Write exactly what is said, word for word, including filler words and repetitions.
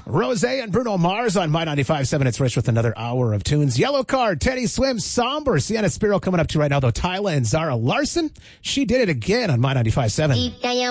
Rose and Bruno Mars on My ninety-five point seven. It's Rich with another hour of tunes. Yellow Card, Teddy Swim, Somber, Sienna Spiro coming up to right now, though. Tyla and Zara Larson. She did it again on My ninety-five point seven.